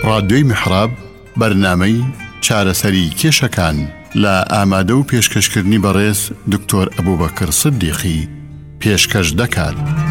ڕادیۆی میحراب بەرنامەی چارەسەری کێشەکان لە ئامادە و پێشکەشکردنی بەڕێز دکتۆر ئەبوبەکر سیدیقی پێشکەش دەکات.